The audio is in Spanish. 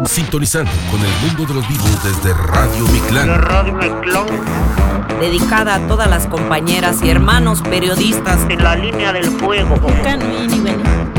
Sintonizando con el mundo de los vivos desde Radio Mictlán. La Radio Mictlán. Dedicada a todas las compañeras y hermanos periodistas en la línea del fuego.